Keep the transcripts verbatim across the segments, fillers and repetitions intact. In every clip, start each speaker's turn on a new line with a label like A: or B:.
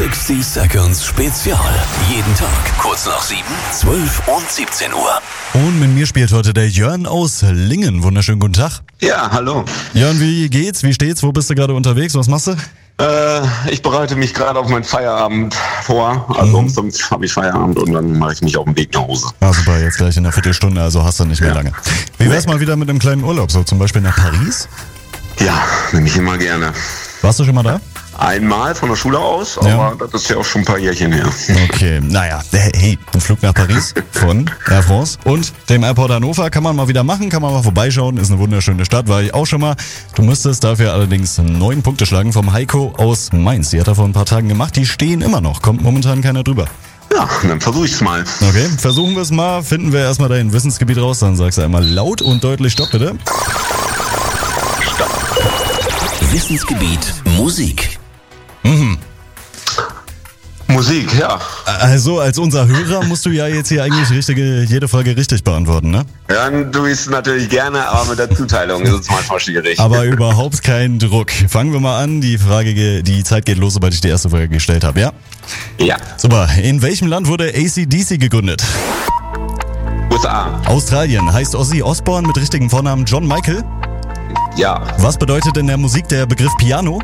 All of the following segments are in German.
A: sechzig Seconds Spezial. Jeden Tag kurz nach sieben, zwölf und siebzehn Uhr.
B: Und mit mir spielt heute der Jörn aus Lingen. Wunderschönen guten Tag.
C: Ja, hallo.
B: Jörn, wie geht's? Wie steht's? Wo bist du gerade unterwegs? Was machst du?
C: Äh, ich bereite mich gerade auf meinen Feierabend vor. Also um fünf habe ich Feierabend und dann mache ich mich auf den Weg nach Hause.
B: Ah, super, jetzt gleich in einer Viertelstunde, also hast du nicht mehr
C: Ja.
B: lange. Wie wär's mal wieder mit einem kleinen Urlaub, so zum Beispiel nach Paris?
C: Ja, nehme ich immer gerne.
B: Warst du schon mal da?
C: Einmal von der Schule aus, aber
B: Ja.
C: das ist ja auch schon ein paar Jährchen her.
B: Okay, naja, hey, ein Flug nach Paris von Air France und dem Airport Hannover kann man mal wieder machen, kann man mal vorbeischauen, ist eine wunderschöne Stadt, war ich auch schon mal. Du müsstest dafür allerdings neun Punkte schlagen vom Heiko aus Mainz. Die hat er vor ein paar Tagen gemacht, die stehen immer noch, kommt momentan keiner drüber.
C: Ja, dann versuche ich es mal.
B: Okay, versuchen wir es mal, finden wir erstmal dein Wissensgebiet raus, dann sagst du einmal laut und deutlich Stopp, bitte.
A: Wissensgebiet Musik.
C: Musik, ja.
B: Also als unser Hörer musst du ja jetzt hier eigentlich richtige, jede Frage richtig beantworten, ne?
C: Dann tue ich es natürlich gerne, aber mit der Zuteilung ist es manchmal schwierig.
B: Aber überhaupt kein Druck. Fangen wir mal an, die Frage, ge- die Zeit geht los, sobald ich die erste Frage gestellt habe, ja?
C: Ja,
B: Super, in welchem Land wurde A C D C gegründet?
C: U S A.
B: Australien. Heißt Ozzy Osbourne mit richtigem Vornamen John Michael?
C: Ja.
B: Was bedeutet in der Musik der Begriff Piano?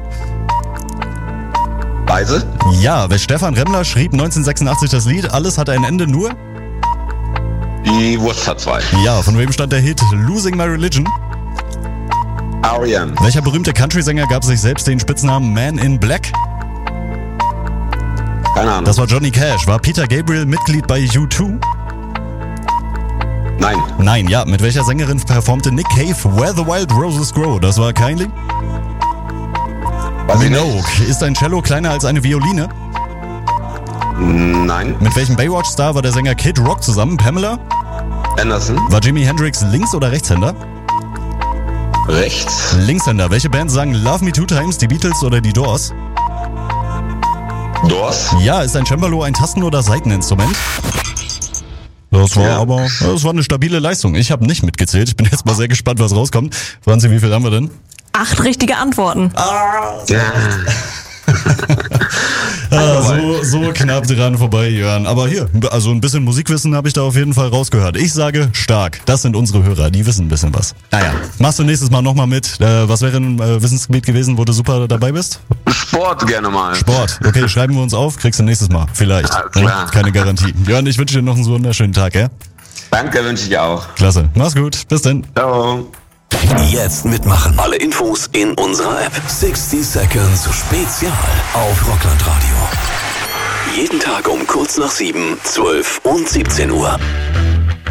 C: Weise?
B: Ja, wer Stefan Remmler schrieb neunzehnhundertsechsundachtzig das Lied Alles hat ein Ende nur?
C: Die Wurst hat zwei.
B: Ja, von wem stand der Hit Losing My Religion?
C: Arian.
B: Welcher berühmte Country-Sänger gab sich selbst den Spitznamen Man in Black?
C: Keine Ahnung.
B: Das war Johnny Cash. War Peter Gabriel Mitglied bei U zwei?
C: Nein.
B: Nein, ja. Mit welcher Sängerin performte Nick Cave Where the Wild Roses Grow? Das war Kylie?
C: Weiß ich nicht.
B: Minogue. Ist ein Cello kleiner als eine Violine?
C: Nein.
B: Mit welchem Baywatch-Star war der Sänger Kid Rock zusammen? Pamela?
C: Anderson.
B: War Jimi Hendrix Links- oder Rechtshänder?
C: Rechts.
B: Linkshänder. Welche Band sang Love Me Two Times, die Beatles oder die Doors?
C: Doors.
B: Ja, ist ein Cembalo ein Tasten- oder Saiteninstrument? Das war
C: Ja.
B: aber, das war eine stabile Leistung. Ich habe nicht mitgezählt. Ich bin jetzt mal sehr gespannt, was rauskommt. Franzi, wie viel haben wir denn?
D: Acht richtige Antworten.
C: Ja.
B: Ah, so, so knapp dran vorbei, Jörn. Aber hier, also ein bisschen Musikwissen habe ich da auf jeden Fall rausgehört. Ich sage stark. Das sind unsere Hörer, die wissen ein bisschen was. Naja, machst du nächstes Mal nochmal mit. Äh, was wäre ein äh, Wissensgebiet gewesen, wo du super dabei bist?
C: Sport gerne mal.
B: Sport. Okay, schreiben wir uns auf, kriegst du nächstes Mal. Vielleicht.
C: Alles klar.
B: Ja, keine Garantie. Jörn, ich wünsche dir noch einen so wunderschönen Tag, ja?
C: Danke, wünsche ich auch.
B: Klasse. Mach's gut. Bis dann.
C: Ciao.
A: Jetzt mitmachen. Alle Infos in unserer App. sechzig Seconds Spezial auf Rockland Radio. Jeden Tag um kurz nach sieben, zwölf und siebzehn Uhr.